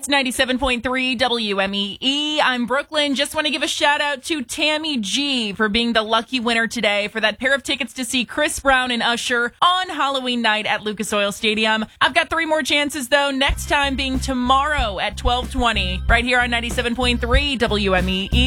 It's 97.3 WMEE. I'm Brooklyn. Just want to give a shout out to Tammy G for being the lucky winner today for that pair of tickets to see Chris Brown and Usher on Halloween night at Lucas Oil Stadium. I've got 3 more chances though, next time being tomorrow at 12:20 right here on 97.3 WMEE.